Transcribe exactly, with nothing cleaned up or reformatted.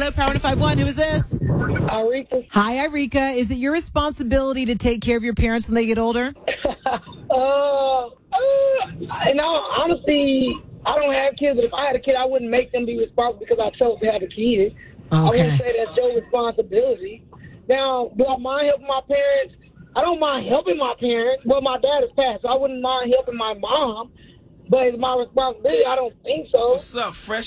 Hello, Power five one. Who is this? Arika. Hi, Irika. Is it your responsibility to take care of your parents when they get older? uh, uh, no, honestly, I don't have kids. But if I had a kid, I wouldn't make them be responsible because I chose to have a kid. Okay. I wouldn't say that's your responsibility. Now, do I mind helping my parents? I don't mind helping my parents. Well, my dad is passed, so I wouldn't mind helping my mom. But it's my responsibility. I don't think so. What's up, Fresh?